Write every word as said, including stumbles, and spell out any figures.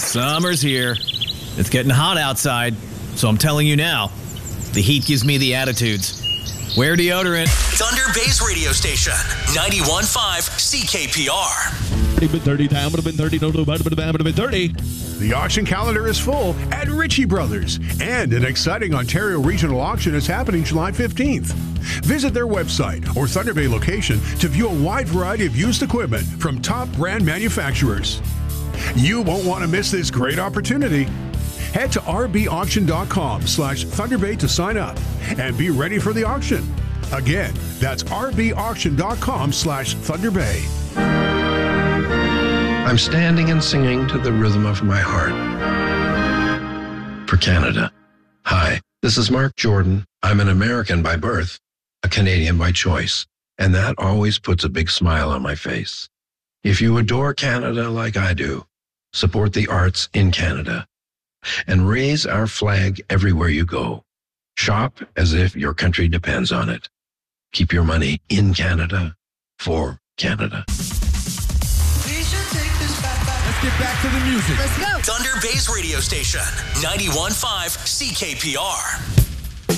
Summer's here. It's getting hot outside, so I'm telling you now, the heat gives me the attitudes. Wear deodorant. Thunder Bay's radio station, ninety-one point five C K P R. Been thirty time, would have been thirty, no, no, would have been thirty. The auction calendar is full at Ritchie Brothers, and an exciting Ontario regional auction is happening July fifteenth. Visit their website or Thunder Bay location to view a wide variety of used equipment from top brand manufacturers. You won't want to miss this great opportunity. Head to rbauction.com slash Thunderbay to sign up and be ready for the auction. Again, that's rbauction.com slash Thunderbay. I'm standing and singing to the rhythm of my heart. For Canada. Hi, this is Mark Jordan. I'm an American by birth, a Canadian by choice, and that always puts a big smile on my face. If you adore Canada like I do, support the arts in Canada and raise our flag everywhere you go. Shop as if your country depends on it. Keep your money in Canada for Canada. Let's get back to the music. Let's go. Thunder Bay's radio station, ninety-one point five C K P R.